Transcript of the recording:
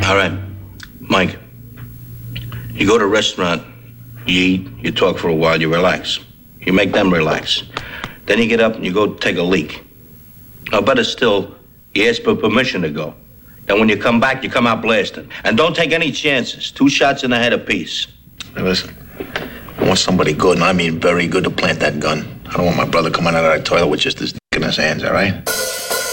All right, Mike. You go to a restaurant, you eat, you talk for a while, you relax. You make them relax. Then you get up and you go take a leak. Or better still, you ask for permission to go. Then when you come back, you come out blasting. And don't take any chances. 2 shots in the head apiece. Hey, listen, I want somebody good, and I mean very good, to plant that gun. I don't want my brother coming out of that toilet with just his dick in his hands, all right?